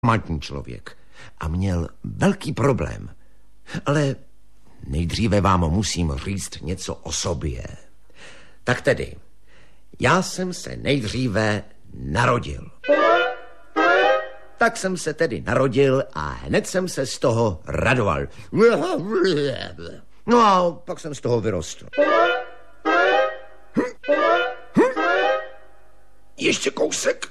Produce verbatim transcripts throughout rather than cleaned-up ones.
matný člověk a měl velký problém. Ale nejdříve vám musím říct něco o sobě. Tak tedy, já jsem se nejdříve narodil. Tak jsem se tedy narodil a hned jsem se z toho radoval. No a pak jsem z toho vyrostl. Ještě kousek.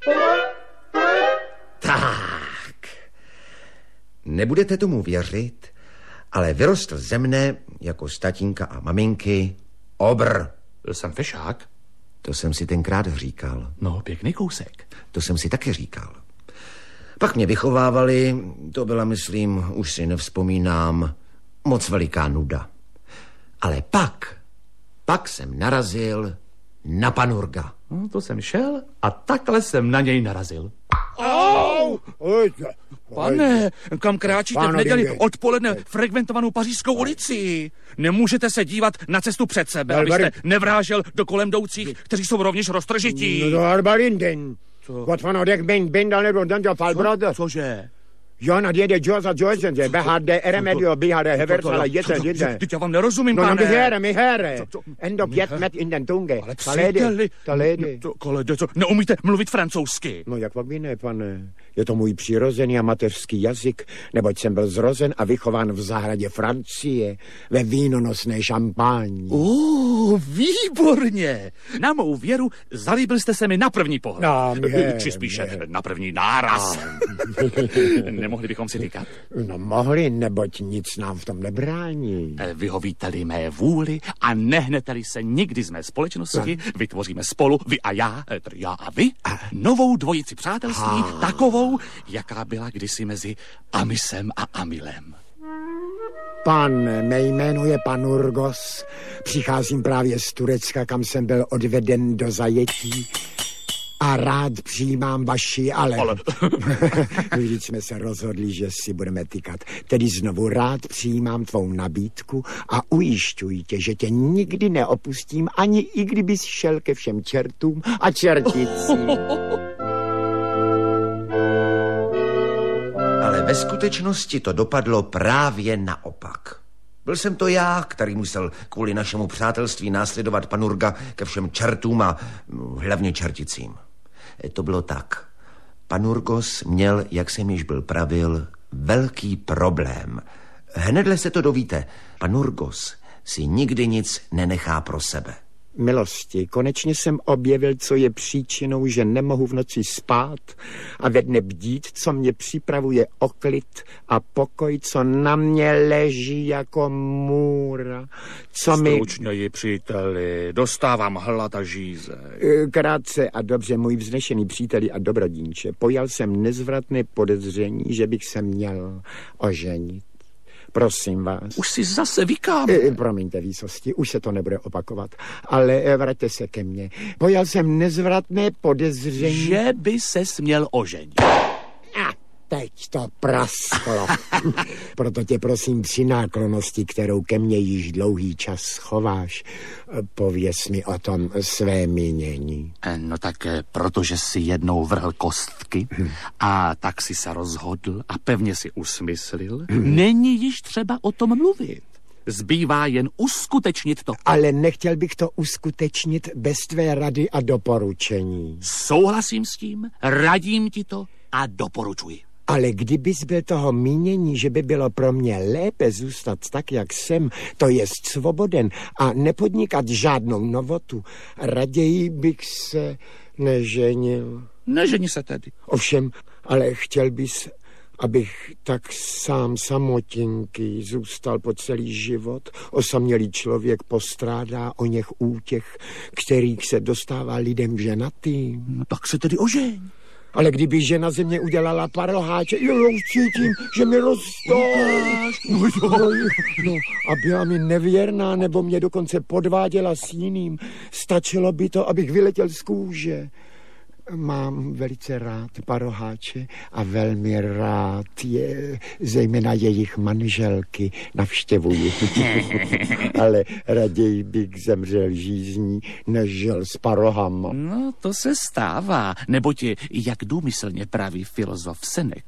Tak. Nebudete tomu věřit, ale vyrostl ze mne jako z tatínka a maminky obr. Byl jsem fešák? To jsem si tenkrát říkal. No, pěkný kousek. To jsem si taky říkal. Pak mě vychovávali, to byla, myslím, už si nevzpomínám, moc veliká nuda. Ale pak, pak jsem narazil na Panurga. No, to jsem šel a takhle jsem na něj narazil. Au! Pane, kam kráčíte v neděli Dinge. odpoledne frekventovanou Pařížskou ulici? Nemůžete se dívat na cestu před sebe, Albary- abyste nevrážel do kolem jdoucích, kteří jsou rovněž roztržití. No, Arbalinden. Wat van Odek ben ben dan nebo dan Paul Brother. Cože? Ja, na die de Josa Johnson, ze behad de Eremedio, behad de Heversala, jete, jete. Teď já vám nerozumím, No, no, pane. mi here, mi here. Co- co- En dok jet met in den tunge. Ale Taledy, příteli, taledy. to, kolede, co, neumíte mluvit francouzsky. No, jak pak by ne, pane. Je to můj přirozený a mateřský jazyk, neboť jsem byl zrozen a vychován v zahradě Francie, ve vínonosné šampáni. Uh, výborně. Na mou věru zalíbil jste se mi na první pohled. No, mě, Či spíše mě. na první náraz. Nemohli bychom si říkat? No, mohli, neboť nic nám v tom nebrání. Vyhovíte-li mé vůli a nehnete-li se nikdy z mé společnosti, vytvoříme spolu, vy a já, eh, tedy já a vy, novou dvojici přátelství, takovou, jaká byla kdysi mezi Amisem a Amilem. Pan, mé jméno je Panurgos. Přicházím právě z Turecka, kam jsem byl odveden do zajetí. A rád přijímám vaši, ale... Ale- Vždyť jsme se rozhodli, že si budeme tykat. Tedy znovu rád přijímám tvou nabídku a ujišťuji tě, že tě nikdy neopustím, ani i kdybys šel ke všem čertům a čerticím. Ale ve skutečnosti to dopadlo právě naopak. Byl jsem to já, který musel kvůli našemu přátelství následovat Panurga ke všem čertům a mm, hlavně čerticím. To bylo tak. Panurgos měl, jak jsem již byl pravil, velký problém. Hnedle se to dovíte. Panurgos si nikdy nic nenechá pro sebe. Milosti, konečně jsem objevil, co je příčinou, že nemohu v noci spát a ve dne bdít, co mě připravuje o klid a pokoj, co na mě leží jako můra, co mi... Stručněji, příteli, dostávám hlad a žíze. Krátce a dobře, můj vznešený příteli a dobrodínče, pojal jsem nezvratné podezření, že bych se měl oženit. Prosím vás. Už si zase vykám. E, promiňte výsosti, už se to nebude opakovat, ale e, vraťte se ke mně. Pojal jsem nezvratné podezření... Že by se směl oženit. A teď to prasklo. Proto tě prosím při náklonnosti, kterou ke mně již dlouhý čas schováš, pověz mi o tom své mínění. No tak eh, protože si jednou vrhl kostky a tak si se rozhodl a pevně si usmyslil, není již třeba o tom mluvit. Zbývá jen uskutečnit to. Ale nechtěl bych to uskutečnit bez tvé rady a doporučení. Souhlasím s tím, radím ti to a doporučuji. Ale kdybys byl toho mínění, že by bylo pro mě lépe zůstat tak, jak jsem, to jest svoboden a nepodnikat žádnou novotu, raději bych se neženil. Neženi se tedy. Ovšem, ale chtěl bys, abych tak sám samotinký zůstal po celý život. Osamělý člověk postrádá o něch útěch, kterých se dostává lidem ženatým. No tak se tedy ožeň. Ale kdyby žena ze mě udělala parlháče, jo, jo, cítím, že mi rostou. No, no, no, a byla mi nevěrná, nebo mě dokonce podváděla s jiným. Stačilo by to, abych vyletěl z kůže. mám velice rád paroháče a velmi rád je, zejména jejich manželky, navštěvuji. Ale raději bych zemřel žízní, než žil s parohama. No, to se stává, neboť, jak důmyslně praví filozof Seneca,